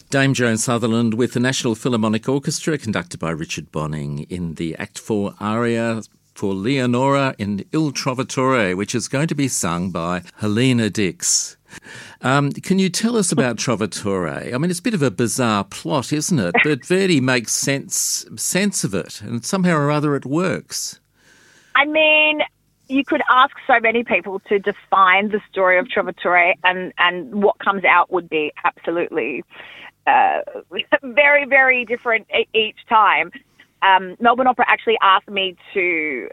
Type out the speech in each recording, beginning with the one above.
Dame Joan Sutherland with the National Philharmonic Orchestra, conducted by Richard Bonning, in the Act 4 aria for Leonora in Il Trovatore, which is going to be sung by Helena Dix. Can you tell us about Trovatore? I mean, it's a bit of a bizarre plot, isn't it? But Verdi makes sense of it, and somehow or other it works. I mean, you could ask so many people to define the story of Trovatore, and what comes out would be absolutely very, very different each time. Melbourne Opera actually asked me to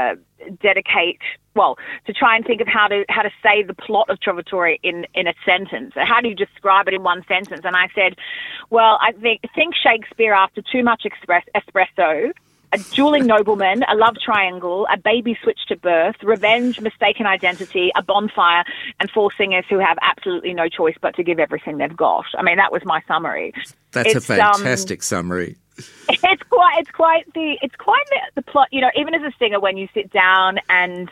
to try and think of how to say the plot of Trovatore in a sentence. How do you describe it in one sentence? And I said, well, I think Shakespeare after too much espresso, a dueling nobleman, a love triangle, a baby switched to birth, revenge, mistaken identity, a bonfire, and four singers who have absolutely no choice but to give everything they've got. I mean, that was my summary. That's a fantastic summary. It's quite the plot. You know, even as a singer, when you sit down and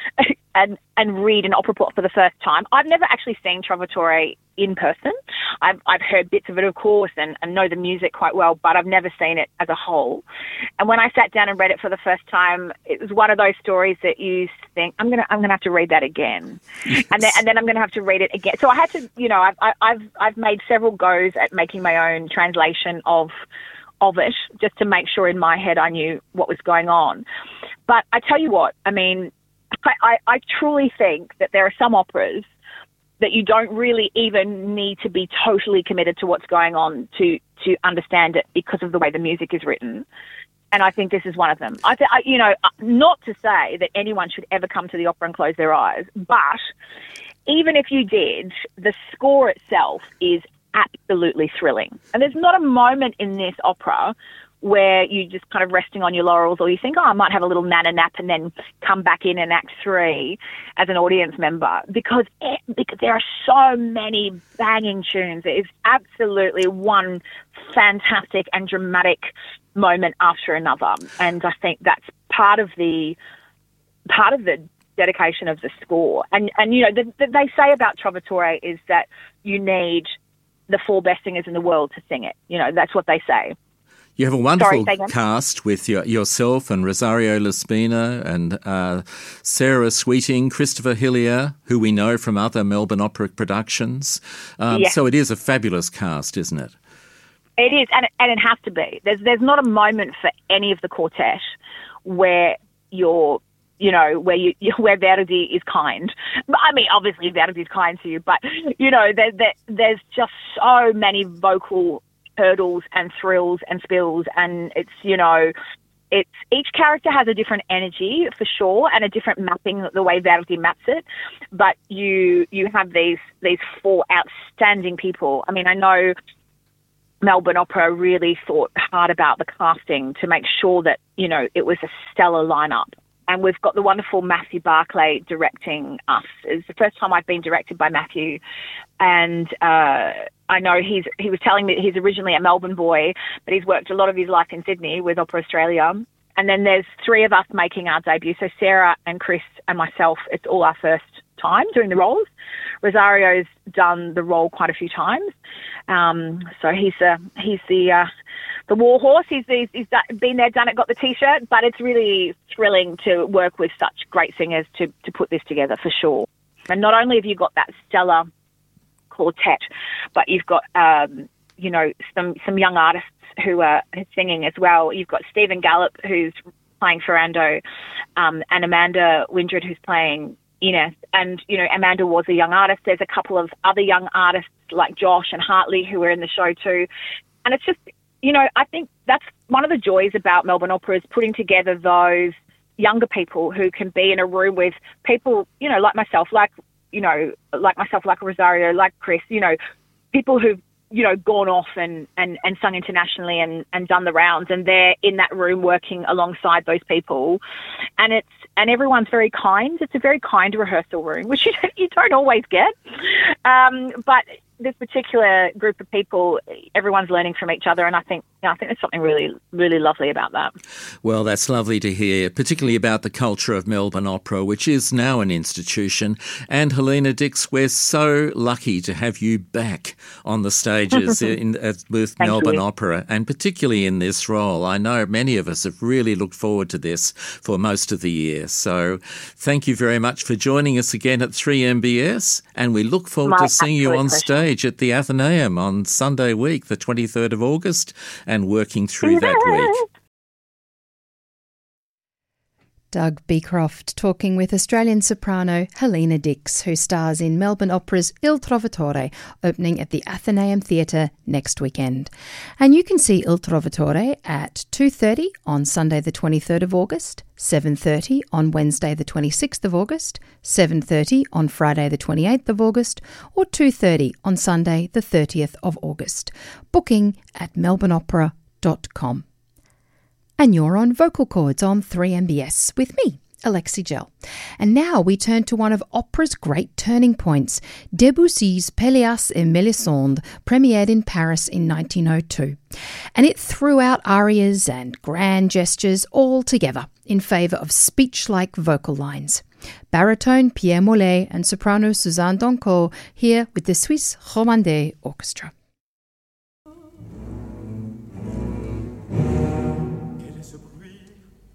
read an opera plot for the first time, I've never actually seen Trovatore in person. I've heard bits of it, of course, and know the music quite well, but I've never seen it as a whole. And when I sat down and read it for the first time, it was one of those stories that you think, I'm gonna have to read that again, yes. and then I'm gonna have to read it again. So I had to, you know, I've made several goes at making my own translation of it, just to make sure in my head I knew what was going on. But I tell you what, I mean, I truly think that there are some operas that you don't really even need to be totally committed to what's going on to understand it because of the way the music is written. And I think this is one of them. You know, not to say that anyone should ever come to the opera and close their eyes, but even if you did, the score itself is absolutely thrilling. And there's not a moment in this opera where you just kind of resting on your laurels, or you think, I might have a little nana nap and then come back in Act 3 as an audience member, because there are so many banging tunes. It is absolutely one fantastic and dramatic moment after another. And I think that's part of the dedication of the score. And you know, they say about Trovatore is that you need the four best singers in the world to sing it. You know, that's what they say. You have a wonderful cast with yourself and Rosario Laspina and Sarah Sweeting, Christopher Hillier, who we know from other Melbourne Opera productions. Yes. So it is a fabulous cast, isn't it? It is, and it has to be. There's not a moment for any of the quartet where where Verdi is kind. I mean, obviously Verdi is kind to you, but, you know, there's just so many vocal hurdles and thrills and spills, and it's, you know, each character has a different energy for sure, and a different mapping the way Verdi maps it. But you have these four outstanding people. I mean, I know Melbourne Opera really thought hard about the casting to make sure that, you know, it was a stellar lineup. And we've got the wonderful Matthew Barclay directing us. It's the first time I've been directed by Matthew. And I know he was telling me he's originally a Melbourne boy, but he's worked a lot of his life in Sydney with Opera Australia. And then there's three of us making our debut. So Sarah and Chris and myself, it's all our first time doing the roles. Rosario's done the role quite a few times. So he's the war horse. He's been there, done it, got the T-shirt. But it's really thrilling to work with such great singers to put this together, for sure. And not only have you got that stellar quartet, but you've got some young artists who are singing as well. You've got Stephen Gallup, who's playing Ferrando, and Amanda Windred, who's playing Inez. And, you know, Amanda was a young artist. There's a couple of other young artists like Josh and Hartley who are in the show too. And it's just, you know, I think that's one of the joys about Melbourne Opera, is putting together those younger people who can be in a room with people, you know, like myself, like Rosario, like Chris, you know, people who've, you know, gone off and sung internationally and done the rounds, and they're in that room working alongside those people. And everyone's very kind. It's a very kind rehearsal room, which you don't always get. But this particular group of people, everyone's learning from each other, and I think there's something really, really lovely about that. Well, that's lovely to hear, particularly about the culture of Melbourne Opera, which is now an institution. And Helena Dix, we're so lucky to have you back on the stages with Melbourne Opera, and particularly in this role. I know many of us have really looked forward to this for most of the year. So thank you very much for joining us again at 3MBS, and we look forward to seeing you on stage at the Athenaeum on Sunday week, the 23rd of August, and working through that week. Doug Beecroft talking with Australian soprano Helena Dix, who stars in Melbourne Opera's Il Trovatore, opening at the Athenaeum Theatre next weekend. And you can see Il Trovatore at 2:30 on Sunday the 23rd of August, 7:30 on Wednesday the 26th of August, 7:30 on Friday the 28th of August, or 2:30 on Sunday the 30th of August. Booking at melbourneopera.com. And you're on Vocal Chords on 3MBS with me, Alexi Gell. And now we turn to one of opera's great turning points, Debussy's Pelléas et Mélisande, premiered in Paris in 1902. And it threw out arias and grand gestures all together in favour of speech-like vocal lines. Baritone Pierre Mollet and soprano Suzanne Doncourt here with the Suisse Romandé Orchestra.